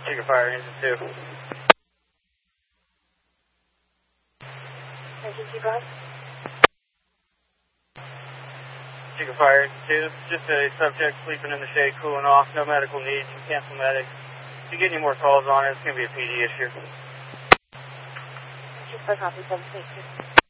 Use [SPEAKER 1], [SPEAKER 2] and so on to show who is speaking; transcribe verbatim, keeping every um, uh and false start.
[SPEAKER 1] Chicken Fire, engine two.
[SPEAKER 2] Engine two, go ahead.
[SPEAKER 1] Chicken Fire, engine two. Just a subject sleeping in the shade, cooling off. No medical needs. You can cancel medics. If you get any more calls on it, it's going to be a P D issue.
[SPEAKER 2] Chicken Fire, copy, seven six two.